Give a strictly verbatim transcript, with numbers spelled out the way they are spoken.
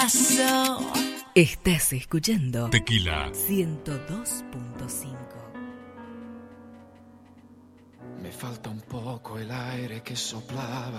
Estás escuchando Tequila ciento dos punto cinco. Me falta un poco el aire que soplaba